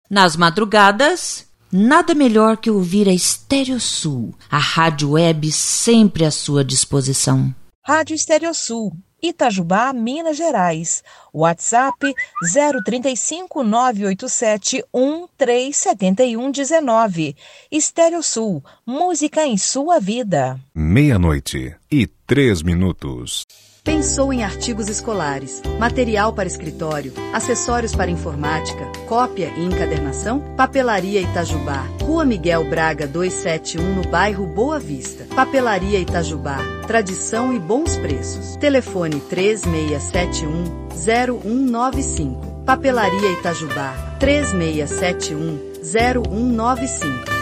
Nas madrugadas, nada melhor que ouvir a Stereosul, a rádio web sempre à sua disposição. Rádio Stereosul, Itajubá, Minas Gerais. WhatsApp 035 987 1371 19. Stereosul, música em sua vida. 00:03. Pensou em artigos escolares, material para escritório, acessórios para informática, cópia e encadernação? Papelaria Itajubá, Rua Miguel Braga 271, no bairro Boa Vista. Papelaria Itajubá, tradição e bons preços. Telefone 3671-0195. Papelaria Itajubá, 3671-0195.